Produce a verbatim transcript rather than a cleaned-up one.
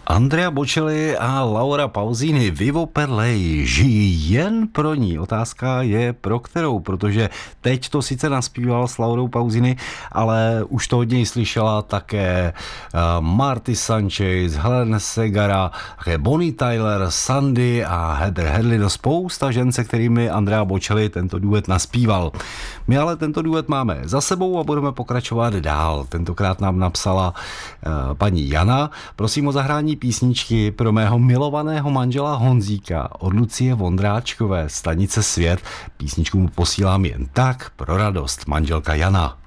Andrea Bocelli a Laura Pausini, Vivo per lei, žijí jen pro ní. Otázka je pro kterou, protože teď to sice naspíval s Laurou Pausini, ale už to hodně slyšela také uh, Marty Sanchez, Helen Segara, také Bonnie Tyler, Sandy a Heather Headley, no spousta žen, se kterými Andrea Bocelli tento duet naspíval. My ale tento duet máme za sebou a budeme pokračovat dál. Tentokrát nám napsala uh, paní Jana. Prosím o zahrání písničky pro mého milovaného manžela Honzíka od Lucie Vondráčkové, stanice Svět. Písničku mu posílám jen tak pro radost. Manželka Jana.